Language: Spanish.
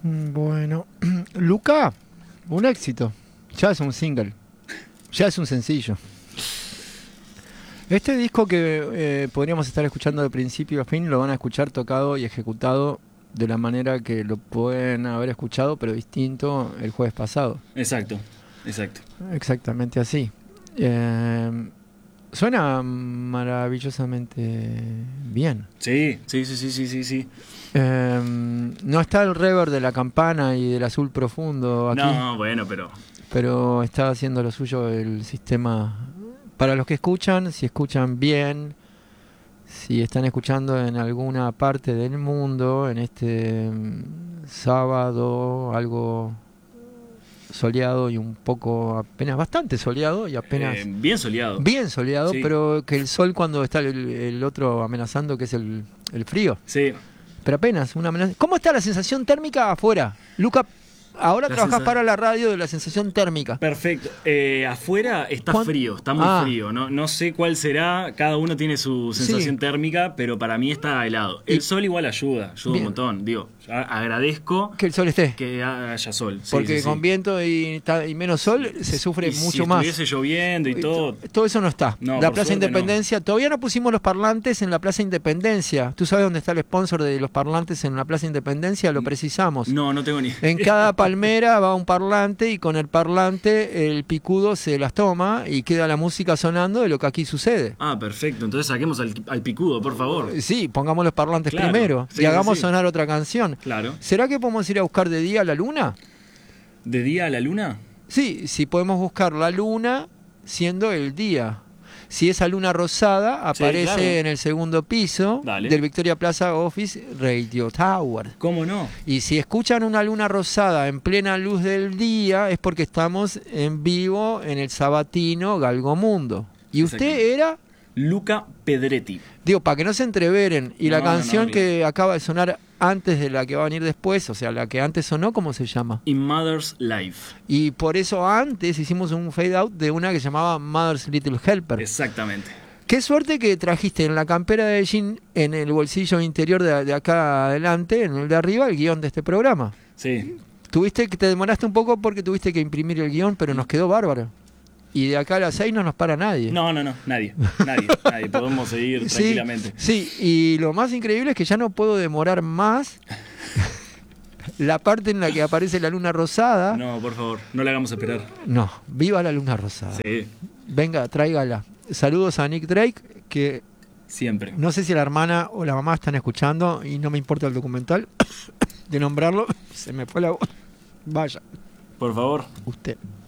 Bueno, Luca, un éxito. Ya es un single, ya es un sencillo. Este disco que podríamos estar escuchando de principio a fin, lo van a escuchar tocado y ejecutado de la manera que lo pueden haber escuchado, pero distinto el jueves pasado. Exacto. Exactamente así. Suena maravillosamente bien. Sí. No está el reverb de la campana y del azul profundo aquí. No, bueno, pero está haciendo lo suyo el sistema. Para los que escuchan, si escuchan bien, si están escuchando en alguna parte del mundo, en este sábado, algo soleado y un poco, apenas bastante soleado y apenas... bien soleado. Bien soleado, sí. Pero que el sol cuando está el otro amenazando, que es el frío. Sí. Pero apenas una amenaza. ¿Cómo está la sensación térmica afuera? Luca, ahora trabajás para la radio de la sensación térmica. Perfecto. Afuera está frío, está muy frío. No sé cuál será, cada uno tiene su sensación térmica, pero para mí está helado. El sol igual ayuda un montón. Digo, agradezco que el sol esté. Que haya sol. Porque con viento y menos sol se sufre mucho más. Si estuviese lloviendo y todo. Todo eso no está. No, la Plaza Independencia, todavía no pusimos los parlantes en la Plaza Independencia. ¿Tú sabes dónde está el sponsor de los parlantes en la Plaza Independencia? Lo precisamos. No tengo ni idea. En cada palmera va un parlante y con el parlante el picudo se las toma y queda la música sonando de lo que aquí sucede. Ah, perfecto. Entonces saquemos al picudo, por favor. Sí, pongamos los parlantes primero y hagamos sonar otra canción. Claro. ¿Será que podemos ir a buscar de día a la luna? ¿De día a la luna? Sí, si podemos buscar la luna siendo el día. Si esa luna rosada aparece en el segundo piso del Victoria Plaza Office Radio Tower. ¿Cómo no? Y si escuchan una luna rosada en plena luz del día es porque estamos en vivo en el sabatino Galgomundo. ¿Y usted era? Luca Pedretti. Digo, para que no se entreveren. Y la canción que acaba de sonar antes de la que va a venir después, o sea, la que antes sonó, ¿cómo se llama? In Mother's Life. Y por eso antes hicimos un fade out de una que se llamaba Mother's Little Helper. Exactamente. Qué suerte que trajiste en la campera de jean, en el bolsillo interior de acá adelante, en el de arriba, el guión de este programa. Sí. Te demoraste un poco porque tuviste que imprimir el guión, pero nos quedó bárbaro. Y de acá a las 6 no nos para nadie. No, nadie. Podemos seguir tranquilamente. Sí, y lo más increíble es que ya no puedo demorar más la parte en la que aparece la luna rosada. No, por favor, no la hagamos esperar. No, viva la luna rosada. Sí. Venga, tráigala. Saludos a Nick Drake, que siempre. No sé si la hermana o la mamá están escuchando y no me importa el documental de nombrarlo. Se me fue la voz. Vaya. Por favor. Usted.